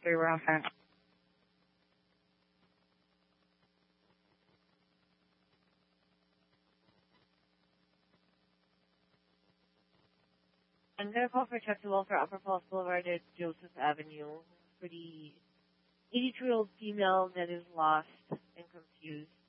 Okay, we're on time. I'm gonna call for check to welfare Upper Falls Boulevard at Joseph Avenue for the 82-year-old female that is lost and confused.